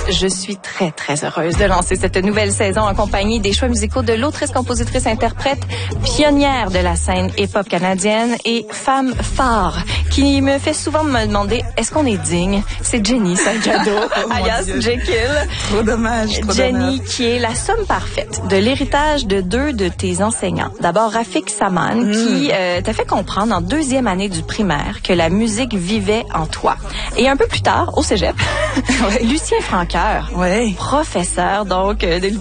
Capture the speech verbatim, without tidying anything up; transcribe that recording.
Je suis très, très heureuse de lancer cette nouvelle saison en compagnie des choix musicaux de l'autrice, compositrice, interprète, pionnière de la scène hip-hop canadienne et femme phare qui me fait souvent me demander est-ce qu'on est digne? C'est Jenny Salgado, oh, alias Jekyll. Trop dommage, trop Jenny, dommage. qui est la somme parfaite de l'héritage de deux de tes enseignants. D'abord, Rafik Saman, mm. qui euh, t'a fait comprendre en deuxième année du primaire que la musique vivait en toi. Et un peu plus tard, au cégep, ouais. Lucien Francoeur, ouais. professeur donc de